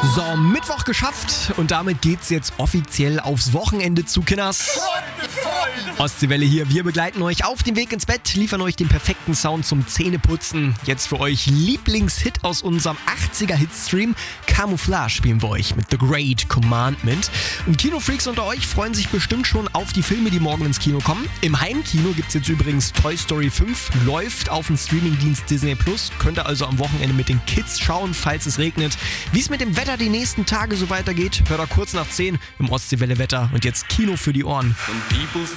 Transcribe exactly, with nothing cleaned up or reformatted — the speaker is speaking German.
So, Mittwoch geschafft und damit geht's jetzt offiziell aufs Wochenende zu, Kinders. Ostseewelle hier, wir begleiten euch auf dem Weg ins Bett, liefern euch den perfekten Sound zum Zähneputzen. Jetzt für euch Lieblingshit aus unserem achtziger-Hit-Stream. Camouflage spielen wir euch mit The Great Commandment. Und Kinofreaks unter euch freuen sich bestimmt schon auf die Filme, die morgen ins Kino kommen. Im Heimkino gibt's jetzt übrigens Toy Story fünf, läuft auf dem Streamingdienst Disney Plus. Könnt ihr also am Wochenende mit den Kids schauen, falls es regnet. Wie es mit dem Wetter die nächsten Tage so weitergeht, hört ihr kurz nach zehn im Ostseewelle-Wetter. Und jetzt Kino für die Ohren.